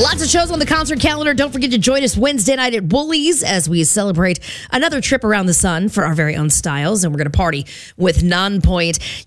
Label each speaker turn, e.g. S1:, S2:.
S1: Lots of shows on the concert calendar. Don't forget to join us Wednesday night at Woolies as we celebrate another trip around the sun for our very own Styles. And we're going to party with Nonpoint.